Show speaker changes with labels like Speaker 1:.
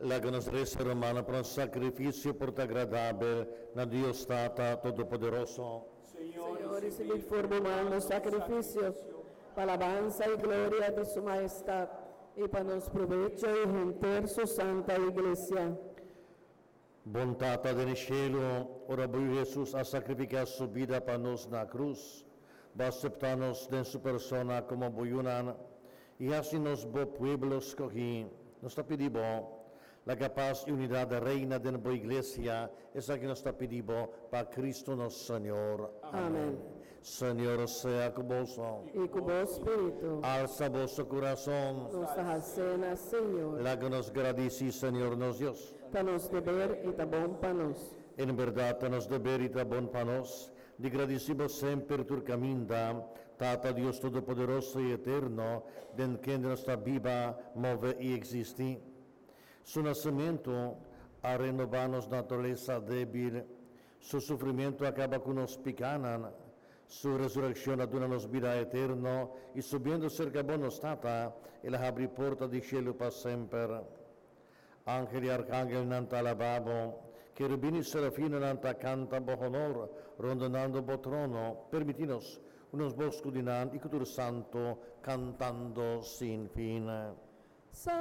Speaker 1: Láganos res romana para sacrifício por agradável na Dios Tata Todopoderoso.
Speaker 2: Señor, recibid formal los sacrificios para alabanza y gloria de su majestad y para nos provecho y genter su santa iglesia.
Speaker 1: Bontata del cielo, ora voy Jesús a sacrificar su vida para nos na cruz, va a aceptarnos de su persona como buyunan, y así nos bo pueblo escogí. Nos pedimos la capaz y unidad de reina de nuestra iglesia, esa que nos pedimos para Cristo nuestro Señor.
Speaker 2: Amén.
Speaker 1: Señor sea con vos,
Speaker 2: Y con vos, Espíritu,
Speaker 1: alza vuestro corazón,
Speaker 2: nuestras cenas, Señor,
Speaker 1: la que nos gradici, Señor nos Dios.
Speaker 2: para nos deber y tabón panos.
Speaker 1: En verdad, nos deber y bon panos, di gradisimo sempre tu caminda, Tata Dios Todopoderoso y Eterno, den que nuestra viva, move y existi. Su nacimiento ha renovarnos naturaleza débil, su sufrimiento acaba con nos picanan, su resurrección aduna nos vida eterno, y subiendo cerca bonos Tata, el abri porta di cielo para sempre. Angeli arcangeli nanta alababo, cherubini serafino nanta canta bo honor, rondonando bo trono, permitinos unos bosco dinan y cultur santo, cantando sin fin.